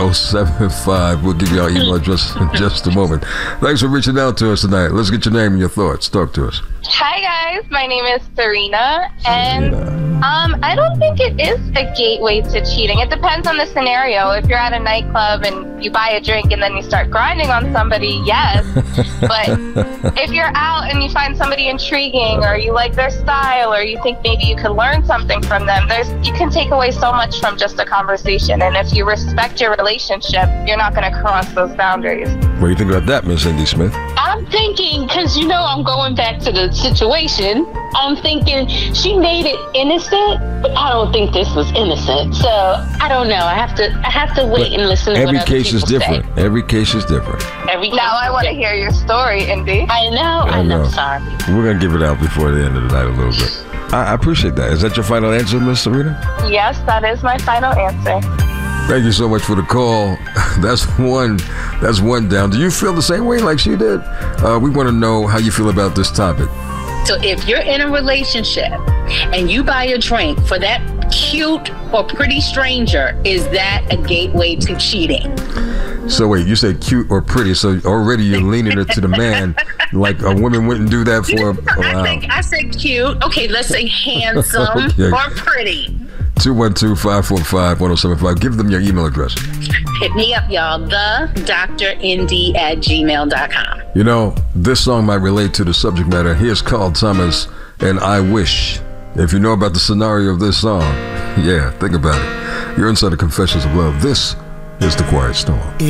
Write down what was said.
1075. We'll give you our email address in just a moment. Thanks for reaching out to us tonight. Let's get your name and your thoughts. Talk to us. Hi guys, my name is Serena, and I don't think it is a gateway to cheating. It depends on the scenario. If you're at a nightclub and you buy a drink and then you start grinding on somebody, yes. But if you're out and you find somebody intriguing, or you like their style, or you think maybe you could learn something from them, you can take away so much from just a conversation. And if you respect your relationship, you're not going to cross those boundaries. What do you think about that, Miss Indy Smith? I'm thinking, because I'm going back to the situation, I'm thinking she made it innocent, but I don't think this was innocent. So I don't know. I have to wait and listen to what other case is people different. say. Every case is different. Now I want to hear your story, Indy. I know. Sorry. We're going to give it out before the end of the night a little bit. I appreciate that. Is that your final answer, Miss Serena? Yes, that is my final answer. Thank you so much for the call. That's one down. Do you feel the same way like she did? We want to know how you feel about this topic. So if you're in a relationship and you buy a drink for that cute or pretty stranger, is that a gateway to cheating? So wait, you said cute or pretty, so already you're leaning it to the man, like a woman wouldn't do that for I said cute. Okay, let's say handsome or pretty. 212-545-1075. Give them your email address. Hit me up, y'all. thedrindy@gmail.com. This song might relate to the subject matter. Here's Carl Thomas and I Wish. If you know about the scenario of this song, yeah, think about it. You're inside the Confessions of Love. This is The Quiet Storm.